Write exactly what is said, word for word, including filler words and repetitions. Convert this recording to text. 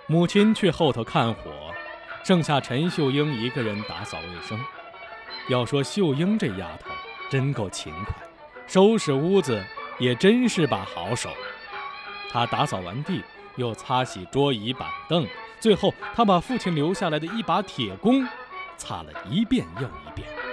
母亲去后头看火，剩下陈秀英一个人打扫卫生。要说秀英这丫头真够勤快，收拾屋子也真是把好手。她打扫完地，又擦洗桌椅板凳，最后她把父亲留下来的一把铁弓擦了一遍又一遍。